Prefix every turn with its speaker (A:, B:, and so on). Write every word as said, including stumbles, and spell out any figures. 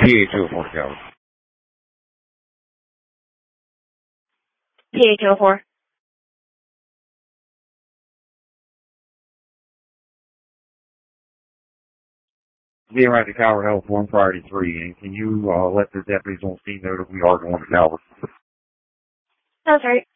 A: P H oh four Calvert.
B: P H oh four.
A: Being right to Calvert Health one Friday three, and can you uh, let the deputies on scene know that we are going to Calvert?
B: That's right.